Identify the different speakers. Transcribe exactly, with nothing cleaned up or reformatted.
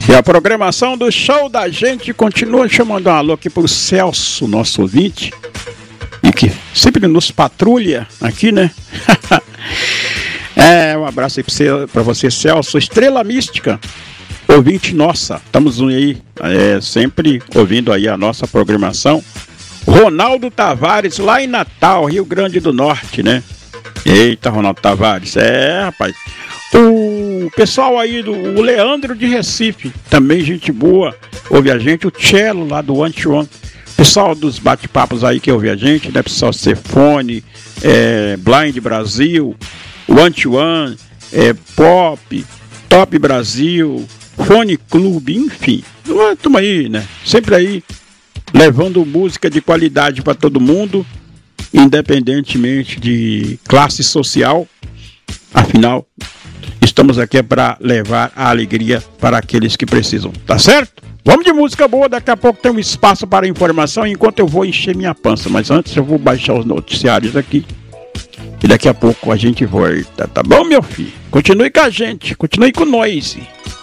Speaker 1: E a programação do Show da Gente continua chamando um alô aqui pro Celso, nosso ouvinte, e que sempre nos patrulha aqui, né? É, um abraço aí pra você, pra você, Celso, Estrela Mística, ouvinte nossa, estamos aí é, sempre ouvindo aí a nossa programação. Ronaldo Tavares, lá em Natal, Rio Grande do Norte, né? Eita, Ronaldo Tavares, é, rapaz. O pessoal aí do o Leandro de Recife, também gente boa, ouve a gente. O Cello lá do One to One. Pessoal dos bate-papos aí que ouve a gente, né? Pessoal Cefone, é, Blind Brasil, One to One, é, Pop, Top Brasil, Fone Clube, enfim. Estamos aí, né? Sempre aí, levando música de qualidade para todo mundo, independentemente de classe social. Afinal, estamos aqui para levar a alegria para aqueles que precisam, tá certo? Vamos de música boa, daqui a pouco tem um espaço para informação, enquanto eu vou encher minha pança. Mas antes eu vou baixar os noticiários aqui. E daqui a pouco a gente volta, tá bom, meu filho? Continue com a gente, continue com nós.